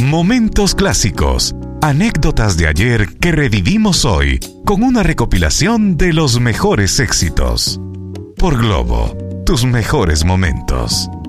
Momentos clásicos, anécdotas de ayer que revivimos hoy con una recopilación de los mejores éxitos. Por Globo, tus mejores momentos.